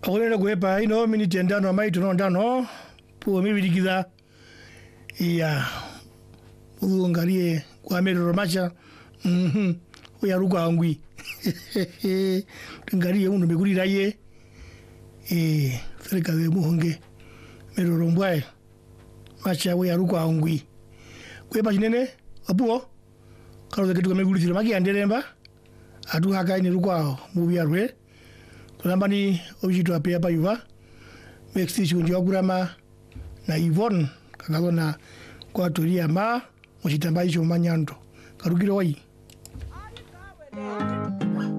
Akolera kuepa ino miniti endano amai tunondano puo mibirikiza ya uungarie kwa mero macha uya ruka angwi ngarie uno mikurira ye serika de muhonge mero rombwae macha uya ruka angwi kuepa chinene apuo karo ketu kamegulithira maki anderemba atu haka ni ruka mubiarwe tulambani ojitu apea pa yuva mexti kunjwa kurama na Yvonne kakagona kwa toria ma mochitamba icho manyando karugiro wai